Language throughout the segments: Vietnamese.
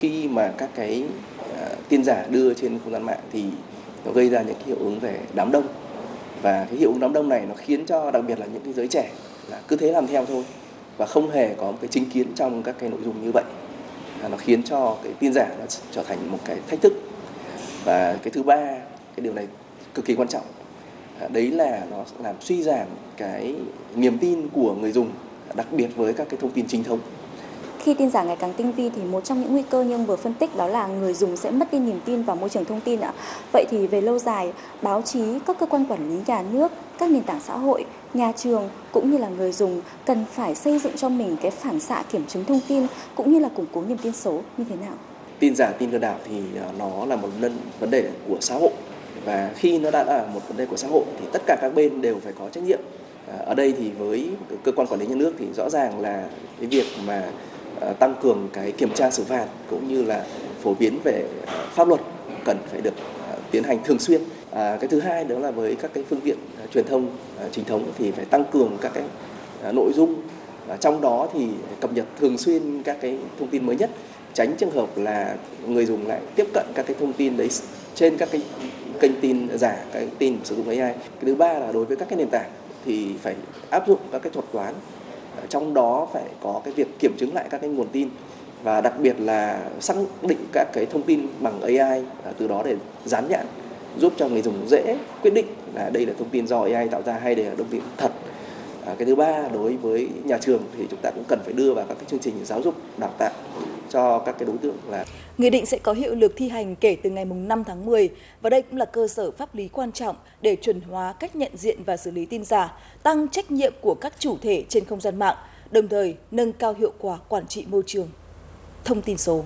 Khi mà các cái tin giả đưa trên không gian mạng thì nó gây ra những cái hiệu ứng về đám đông, và cái hiệu ứng đám đông này nó khiến cho đặc biệt là những cái giới trẻ là cứ thế làm theo thôi và không hề có một cái chính kiến trong các cái nội dung như vậy. Nó khiến cho cái tin giả nó trở thành một cái thách thức. Và cái thứ ba, cái điều này cực kỳ quan trọng, đấy là nó làm suy giảm cái niềm tin của người dùng, đặc biệt với các cái thông tin chính thống. Khi tin giả ngày càng tinh vi thì một trong những nguy cơ như ông vừa phân tích đó là người dùng sẽ mất đi niềm tin vào môi trường thông tin ạ. Vậy thì về lâu dài, báo chí, các cơ quan quản lý nhà nước, các nền tảng xã hội, nhà trường cũng như là người dùng cần phải xây dựng cho mình cái phản xạ kiểm chứng thông tin cũng như là củng cố niềm tin số như thế nào? Tin giả, tin lừa đảo thì nó là một vấn đề của xã hội, và khi nó đã là một vấn đề của xã hội thì tất cả các bên đều phải có trách nhiệm. Ở đây thì với cơ quan quản lý nhà nước thì rõ ràng là cái việc mà tăng cường cái kiểm tra xử phạt cũng như là phổ biến về pháp luật cần phải được tiến hành thường xuyên. Cái thứ hai đó là với các cái phương tiện truyền thông chính thống thì phải tăng cường các cái nội dung, trong đó thì cập nhật thường xuyên các cái thông tin mới nhất, tránh trường hợp là người dùng lại tiếp cận các cái thông tin đấy trên các cái kênh tin giả, cái tin sử dụng AI. Cái thứ ba là đối với các cái nền tảng thì phải áp dụng các cái thuật toán, trong đó phải có cái việc kiểm chứng lại các cái nguồn tin, và đặc biệt là xác định các cái thông tin bằng AI, từ đó để dán nhãn, giúp cho người dùng dễ quyết định là đây là thông tin do AI tạo ra hay đây là thông tin thật. Cái thứ ba, đối với nhà trường thì chúng ta cũng cần phải đưa vào các cái chương trình giáo dục đào tạo cho các cái đối tượng là. Nghị định sẽ có hiệu lực thi hành kể từ ngày 5 tháng 10 và đây cũng là cơ sở pháp lý quan trọng để chuẩn hóa cách nhận diện và xử lý tin giả, tăng trách nhiệm của các chủ thể trên không gian mạng, đồng thời nâng cao hiệu quả quản trị môi trường thông tin số.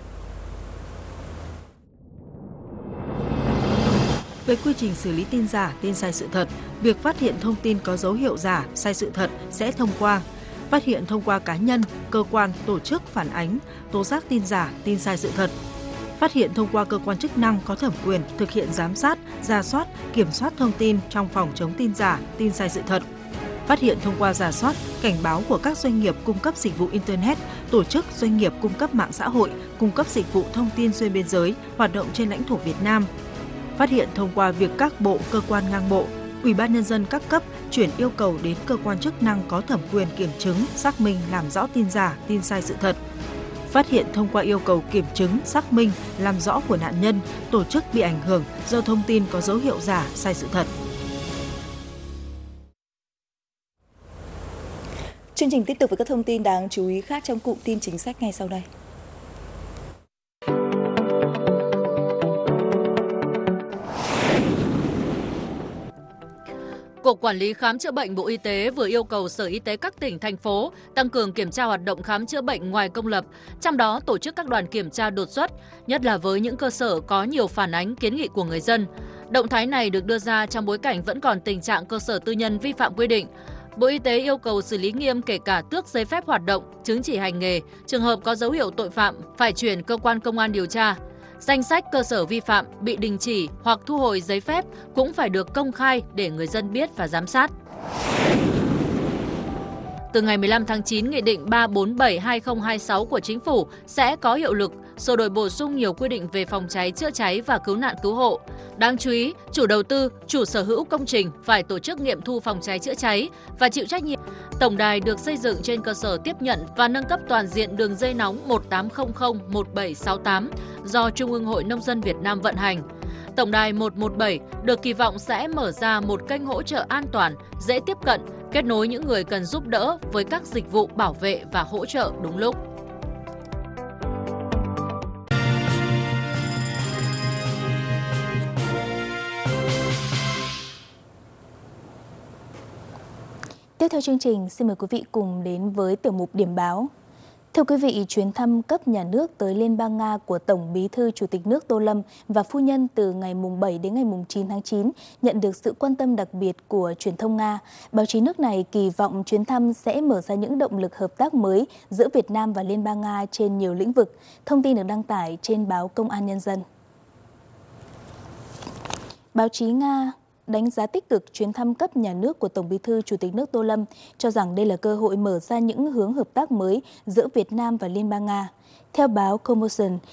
Về quy trình xử lý tin giả, tin sai sự thật, việc phát hiện thông tin có dấu hiệu giả, sai sự thật sẽ thông qua phát hiện thông qua cá nhân, cơ quan, tổ chức phản ánh, tố giác tin giả, tin sai sự thật. Phát hiện thông qua cơ quan chức năng có thẩm quyền thực hiện giám sát, rà soát, kiểm soát thông tin trong phòng chống tin giả, tin sai sự thật. Phát hiện thông qua rà soát, cảnh báo của các doanh nghiệp cung cấp dịch vụ Internet, tổ chức doanh nghiệp cung cấp mạng xã hội, cung cấp dịch vụ thông tin xuyên biên giới, hoạt động trên lãnh thổ Việt Nam. Phát hiện thông qua việc các bộ, cơ quan ngang bộ, Ủy ban Nhân dân các cấp chuyển yêu cầu đến cơ quan chức năng có thẩm quyền kiểm chứng, xác minh, làm rõ tin giả, tin sai sự thật. Phát hiện thông qua yêu cầu kiểm chứng, xác minh, làm rõ của nạn nhân, tổ chức bị ảnh hưởng do thông tin có dấu hiệu giả, sai sự thật. Chương trình tiếp tục với các thông tin đáng chú ý khác trong cụm tin chính sách ngay sau đây. Cục Quản lý Khám chữa bệnh Bộ Y tế vừa yêu cầu Sở Y tế các tỉnh, thành phố tăng cường kiểm tra hoạt động khám chữa bệnh ngoài công lập, trong đó tổ chức các đoàn kiểm tra đột xuất, nhất là với những cơ sở có nhiều phản ánh kiến nghị của người dân. Động thái này được đưa ra trong bối cảnh vẫn còn tình trạng cơ sở tư nhân vi phạm quy định. Bộ Y tế yêu cầu xử lý nghiêm kể cả tước giấy phép hoạt động, chứng chỉ hành nghề, trường hợp có dấu hiệu tội phạm phải chuyển cơ quan công an điều tra. Danh sách cơ sở vi phạm bị đình chỉ hoặc thu hồi giấy phép cũng phải được công khai để người dân biết và giám sát. Từ ngày 15 tháng 9, Nghị định 347/2026 của Chính phủ sẽ có hiệu lực, sửa đổi bổ sung nhiều quy định về phòng cháy, chữa cháy và cứu nạn cứu hộ. Đáng chú ý, chủ đầu tư, chủ sở hữu công trình phải tổ chức nghiệm thu phòng cháy, chữa cháy và chịu trách nhiệm. Tổng đài được xây dựng trên cơ sở tiếp nhận và nâng cấp toàn diện đường dây nóng 18001768 do Trung ương Hội Nông dân Việt Nam vận hành. Tổng đài 117 được kỳ vọng sẽ mở ra một kênh hỗ trợ an toàn, dễ tiếp cận, kết nối những người cần giúp đỡ với các dịch vụ bảo vệ và hỗ trợ đúng lúc. Tiếp theo chương trình, xin mời quý vị cùng đến với tiểu mục điểm báo. Thưa quý vị, chuyến thăm cấp nhà nước tới Liên bang Nga của Tổng Bí thư Chủ tịch nước Tô Lâm và phu nhân từ ngày 7 đến ngày 9 tháng 9 nhận được sự quan tâm đặc biệt của truyền thông Nga. Báo chí nước này kỳ vọng chuyến thăm sẽ mở ra những động lực hợp tác mới giữa Việt Nam và Liên bang Nga trên nhiều lĩnh vực. Thông tin được đăng tải trên báo Công an Nhân dân. Báo chí Nga đánh giá tích cực chuyến thăm cấp nhà nước của Tổng Bí thư Chủ tịch nước Tô Lâm, cho rằng đây là cơ hội mở ra những hướng hợp tác mới giữa Việt Nam và Liên bang Nga. Theo báo Commotion,